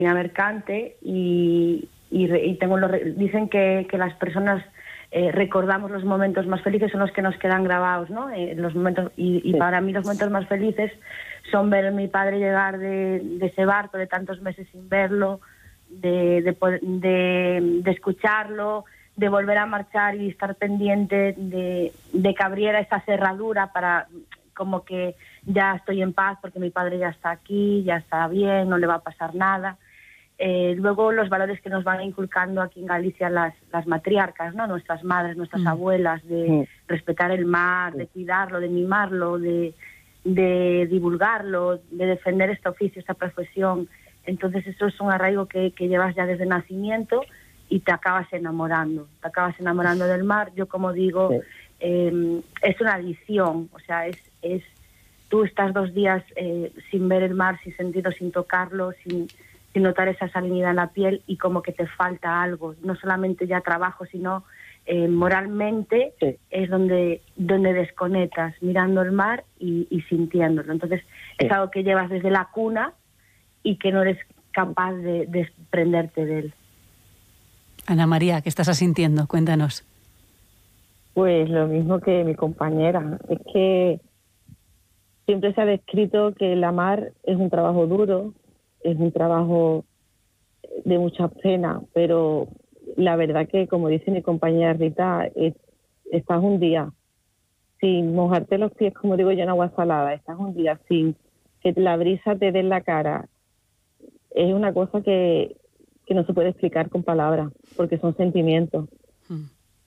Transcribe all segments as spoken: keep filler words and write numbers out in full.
mercante y, y, y tengo los, dicen que, que las personas eh, recordamos los momentos más felices, son los que nos quedan grabados, ¿no? Eh, los momentos y, y sí. Para mí los momentos más felices son ver a mi padre llegar de, de ese barco, de tantos meses sin verlo, de, de, de, de escucharlo, de volver a marchar y estar pendiente de, de que abriera esa cerradura para como que ya estoy en paz porque mi padre ya está aquí, ya está bien, no le va a pasar nada. Eh, luego los valores que nos van inculcando aquí en Galicia las, las matriarcas, ¿no? Nuestras madres, nuestras mm. abuelas, de mm. respetar el mar, de cuidarlo, de mimarlo, de, de divulgarlo, de defender este oficio, esta profesión. Entonces eso es un arraigo que, que llevas ya desde nacimiento y te acabas enamorando, te acabas enamorando del mar. Yo como digo, sí. eh, es una adicción, o sea, es, es tú estás dos días eh, sin ver el mar, sin sentirlo, sin tocarlo, sin... sin notar esa salinidad en la piel y como que te falta algo, no solamente ya trabajo, sino eh, moralmente sí. es donde donde desconectas, mirando el mar y, y sintiéndolo. Entonces sí. es algo que llevas desde la cuna y que no eres capaz de, de desprenderte de él. Ana María, ¿qué estás sintiendo? Cuéntanos. Pues lo mismo que mi compañera, es que siempre se ha descrito que la mar es un trabajo duro, es un trabajo de mucha pena, pero la verdad que, como dice mi compañera Rita, es, estás un día sin mojarte los pies, como digo yo, en agua salada, estás un día sin que la brisa te dé en la cara. Es una cosa que, que no se puede explicar con palabras, porque son sentimientos. Mm.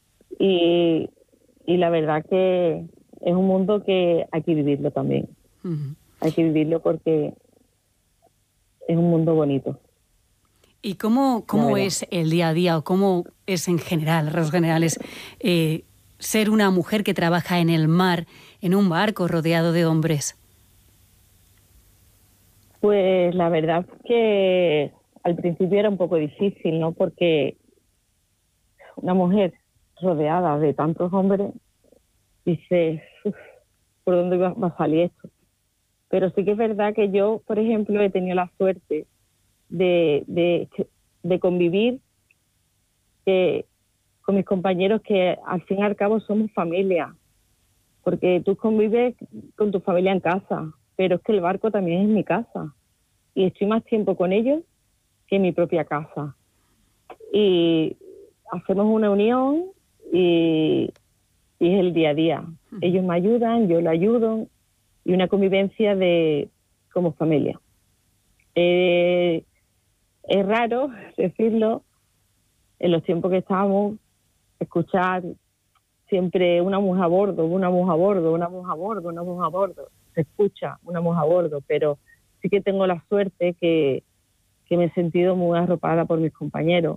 Y, y la verdad que es un mundo que hay que vivirlo también. Mm. Hay que vivirlo porque es un mundo bonito. ¿Y cómo, cómo es el día a día o cómo es en general, rasgos generales, eh, ser una mujer que trabaja en el mar, en un barco rodeado de hombres? Pues la verdad es que al principio era un poco difícil, ¿no? Porque una mujer rodeada de tantos hombres, dice, ¿por dónde va a salir esto? Pero sí que es verdad que yo, por ejemplo, he tenido la suerte de, de, de convivir eh, con mis compañeros que al fin y al cabo somos familia, porque tú convives con tu familia en casa, pero es que el barco también es mi casa y estoy más tiempo con ellos que en mi propia casa. Y hacemos una unión y, y es el día a día. Ellos me ayudan, yo lo ayudo, y una convivencia de como familia. Eh, es raro decirlo, en los tiempos que estamos, escuchar siempre una mujer a bordo, una mujer a bordo, una mujer a bordo, una mujer a bordo. Se escucha una mujer a bordo, pero sí que tengo la suerte que, que me he sentido muy arropada por mis compañeros.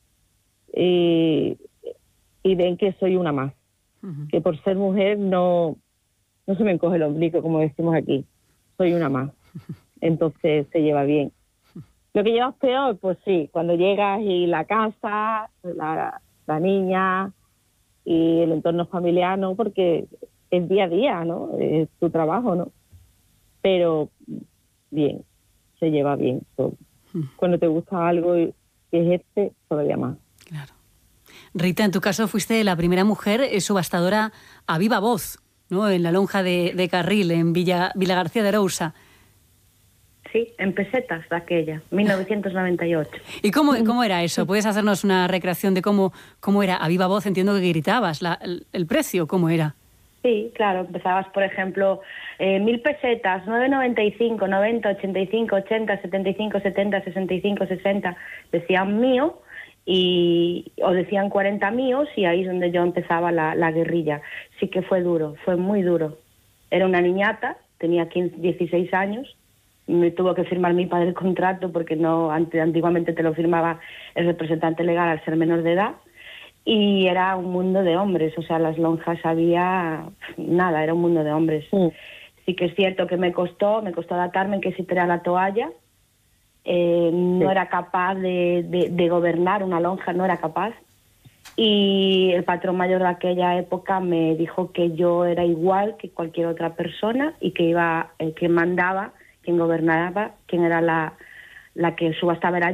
Y, y ven que soy una más. Uh-huh. Que por ser mujer no... no se me encoge el ombligo, como decimos aquí. Soy una más. Entonces se lleva bien. Lo que llevas peor, pues sí, cuando llegas y la casa, la, la niña y el entorno familiar, ¿no? Porque es día a día, ¿no? Es tu trabajo, ¿no? Pero bien, se lleva bien todo. Cuando te gusta algo que es este, todavía más. Claro. Rita, en tu caso fuiste la primera mujer subastadora a viva voz, ¿no? En la lonja de, de Carril, en Villa, Villa García de Arousa. Sí, en pesetas de aquella, mil novecientos noventa y ocho. ¿Y cómo, cómo era eso? ¿Puedes hacernos una recreación de cómo, cómo era? A viva voz entiendo que gritabas, la, el, el precio, ¿cómo era? Sí, claro, empezabas, por ejemplo, eh, mil pesetas, nueve noventa y cinco, noventa, ochenta y cinco, ochenta, setenta y cinco, setenta, sesenta y cinco, sesenta, decían mío, y o decían cuarenta míos, y ahí es donde yo empezaba la, la guerrilla. Sí que fue duro, fue muy duro. Era una niñata, tenía quince, dieciséis años, me tuvo que firmar mi padre el contrato porque no antiguamente te lo firmaba el representante legal al ser menor de edad, y era un mundo de hombres, o sea, las lonjas había nada, era un mundo de hombres. Sí, sí que es cierto que me costó, me costó adaptarme, que si tiraba la toalla, eh, no sí. era capaz de, de, de gobernar una lonja, no era capaz. Y el patrón mayor de aquella época me dijo que yo era igual que cualquier otra persona y que iba, el que mandaba, quien gobernaba, quien era la, la que subastaba era